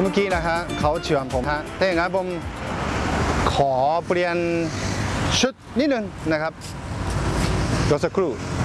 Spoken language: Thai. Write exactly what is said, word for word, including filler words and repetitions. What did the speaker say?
เมื่อกี้นะฮะเขาชวนผมฮะถ้าอย่างนั้นผมขอเปลี่ยนชุดนิดนึงนะครับรอสักครู่